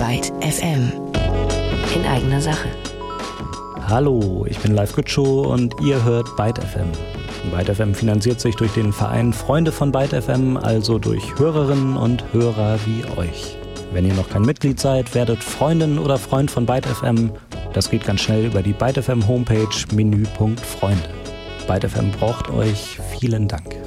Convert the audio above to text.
Byte FM. In eigener Sache. Hallo, ich bin Live Gütschow und ihr hört Byte FM. Byte FM finanziert sich durch den Verein Freunde von Byte FM, also durch Hörerinnen und Hörer wie euch. Wenn ihr noch kein Mitglied seid, werdet Freundin oder Freund von Byte FM. Das geht ganz schnell über die Byte FM Homepage, Menüpunkt Freunde. Byte FM braucht euch. Vielen Dank.